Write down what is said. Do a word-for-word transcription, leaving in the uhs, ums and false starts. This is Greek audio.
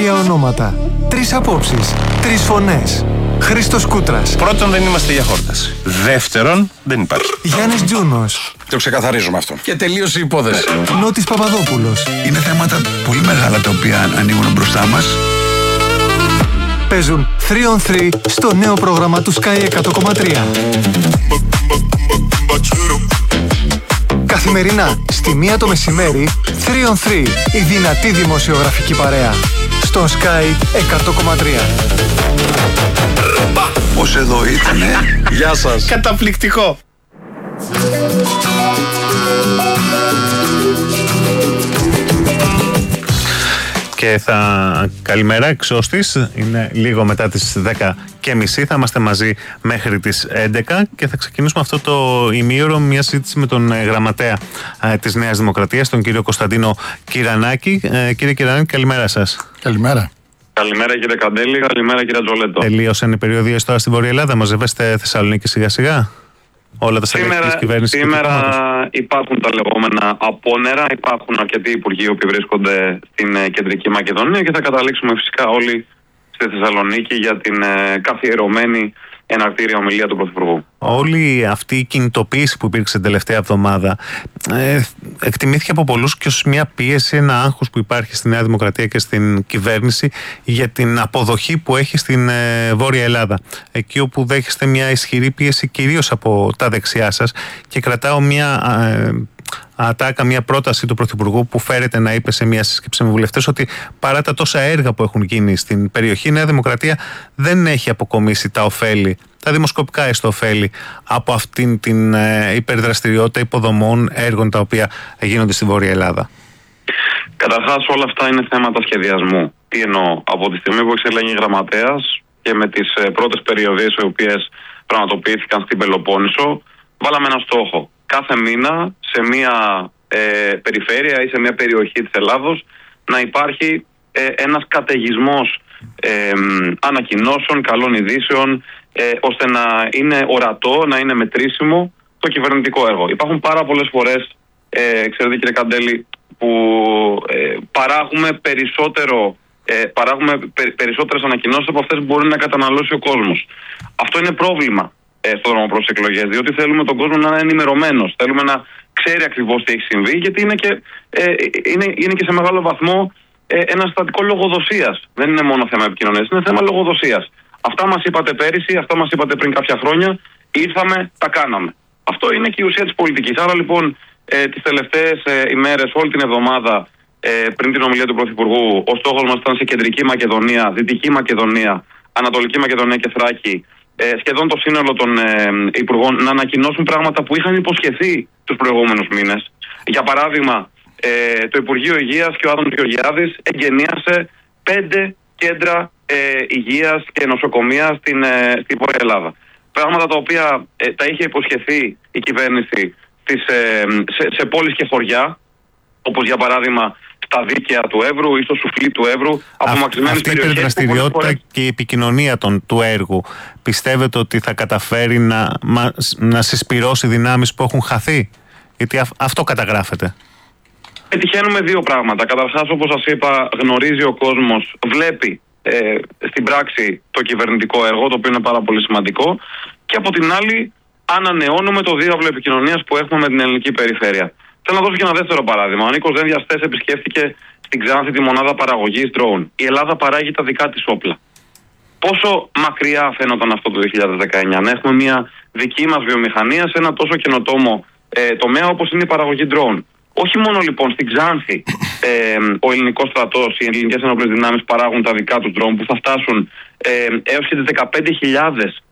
Τρία ονόματα, τρεις απόψεις, τρεις φωνές. Χρήστος Κούτρας. Πρώτον, δεν είμαστε για χόρταση. Δεύτερον, δεν υπάρχει. Γιάννης Τζούνος. Το ξεκαθαρίζουμε αυτό. Και τελείωσε η υπόθεση. Νότης Παπαδόπουλος. Είναι θέματα πολύ μεγάλα τα οποία ανοίγουν μπροστά μας. Παίζουν τρία on τρία στο νέο πρόγραμμα του Sky εκατό κόμμα τρία. Καθημερινά στη μία το μεσημέρι, τρία on τρία, η δυνατή δημοσιογραφική παρέα. Στο Sky εκατό κόμμα τρία. Πώς εδώ ήτανε. Γεια σας. Καταπληκτικό. Και θα... Καλημέρα, εξώστης. Είναι λίγο μετά τις δέκα και μισή. Θα είμαστε μαζί μέχρι τις έντεκα και θα ξεκινήσουμε αυτό το ημίωρο μια συζήτηση με τον γραμματέα ε, της Νέας Δημοκρατίας, τον κύριο Κωνσταντίνο Κυρανάκη. Ε, κύριε Κυρανάκη, καλημέρα σας. Καλημέρα. Καλημέρα κύριε Καντέλη, καλημέρα κύριε Τζολέτο. Τελείωσαν οι περιοδίες τώρα στην Βόρεια Ελλάδα. Μαζεύεστε Θεσσαλονίκη σιγά σιγά. Όλα τα στελέχη της κυβέρνησης. Σήμερα υπάρχουν τα λεγόμενα απόνερα. Υπάρχουν αρκετοί υπουργοί που βρίσκονται στην Κεντρική Μακεδονία και θα καταλήξουμε φυσικά όλοι στη Θεσσαλονίκη για την καθιερωμένη εναρκτήρια ομιλία του Πρωθυπουργού. Όλη αυτή η κινητοποίηση που υπήρξε την τελευταία εβδομάδα ε, εκτιμήθηκε από πολλούς και ως μια πίεση, ένα άγχος που υπάρχει στη Νέα Δημοκρατία και στην κυβέρνηση για την αποδοχή που έχει στην ε, Βόρεια Ελλάδα. Εκεί όπου δέχεστε μια ισχυρή πίεση κυρίως από τα δεξιά σας και κρατάω μια... Ε, ατάκα, μια πρόταση του Πρωθυπουργού που φέρεται να είπε σε μια σύσκεψη με βουλευτές ότι παρά τα τόσα έργα που έχουν γίνει στην περιοχή, η Νέα Δημοκρατία δεν έχει αποκομίσει τα ωφέλη, τα δημοσκοπικά έστω ωφέλη, από αυτήν την ε, υπερδραστηριότητα υποδομών έργων τα οποία γίνονται στη Βόρεια Ελλάδα. Καταρχάς, όλα αυτά είναι θέματα σχεδιασμού. Τι εννοώ, από τη στιγμή που εξελέγει γραμματέας και με τις ε, πρώτες περιοδίες οι οποίες πραγματοποιήθηκαν στην Πελοπόννησο, βάλαμε ένα στόχο. Κάθε μήνα σε μια ε, περιφέρεια ή σε μια περιοχή της Ελλάδος να υπάρχει ε, ένας καταιγισμός ε, ανακοινώσεων, καλών ειδήσεων, ε, ώστε να είναι ορατό, να είναι μετρήσιμο το κυβερνητικό έργο. Υπάρχουν πάρα πολλές φορές, ε, ξέρετε κύριε Καντέλη, που ε, παράγουμε, περισσότερο, ε, παράγουμε περι, περισσότερες ανακοινώσεις από αυτές που μπορεί να καταναλώσει ο κόσμος. Αυτό είναι πρόβλημα στο δρόμο προς τις εκλογές, διότι θέλουμε τον κόσμο να είναι ενημερωμένος. Θέλουμε να ξέρει ακριβώς τι έχει συμβεί, γιατί είναι και, ε, είναι, είναι και σε μεγάλο βαθμό ε, ένα συστατικό λογοδοσίας. Δεν είναι μόνο θέμα επικοινωνίας, είναι θέμα λογοδοσίας. Αυτά μας είπατε πέρυσι, αυτά μας είπατε πριν κάποια χρόνια, ήρθαμε, τα κάναμε. Αυτό είναι και η ουσία της πολιτικής. Άρα λοιπόν ε, τις τελευταίες ε, ημέρες, όλη την εβδομάδα ε, πριν την ομιλία του Πρωθυπουργού, ο στόχος μας ήταν σε Κεντρική Μακεδονία, Δυτική Μακεδονία, Ανατολική Μακεδονία και Θράκη, Ε, σχεδόν το σύνολο των ε, υπουργών να ανακοινώσουν πράγματα που είχαν υποσχεθεί τους προηγούμενους μήνες. Για παράδειγμα, ε, το Υπουργείο Υγείας και ο Άδωνης Γεωργιάδης εγκαινίασε πέντε κέντρα ε, υγείας και νοσοκομεία στην, ε, στη Βόρεια Ελλάδα. Πράγματα τα οποία ε, τα είχε υποσχεθεί η κυβέρνηση στις, ε, σε, σε πόλεις και χωριά, όπως για παράδειγμα στα δίκαια του Εύρου ή στο σουφλί του Εύρου, απομακρυσμένες περιοχές. Αυτή η υπερδραστηριότητα φορές... και η επικοινωνία των, του έργου, πιστεύετε ότι θα καταφέρει να, μα, να συσπυρώσει δυνάμεις που έχουν χαθεί? Γιατί α, αυτό καταγράφεται. Πετυχαίνουμε δύο πράγματα. Καταρχάς, όπως σας είπα, γνωρίζει ο κόσμος, βλέπει ε, στην πράξη το κυβερνητικό έργο, το οποίο είναι πάρα πολύ σημαντικό. Και από την άλλη, ανανεώνουμε το διάβλο επικοινωνίας που έχουμε με την ελληνική περιφέρεια. Θέλω να δώσω και ένα δεύτερο παράδειγμα. Ο Νίκος Δένδιας χθες επισκέφθηκε στην Ξάνθη τη μονάδα παραγωγής drone. Η Ελλάδα παράγει τα δικά της όπλα. Πόσο μακριά φαίνονταν αυτό το δύο χιλιάδες δεκαεννιά, να έχουμε μια δική μας βιομηχανία σε ένα τόσο καινοτόμο ε, τομέα όπως είναι η παραγωγή drone. Όχι μόνο λοιπόν στην Ξάνθη ε, ο ελληνικός στρατός, οι ελληνικές ενόπλες δυνάμεις παράγουν τα δικά τους drone που θα φτάσουν ε, έως και τις δεκαπέντε χιλιάδες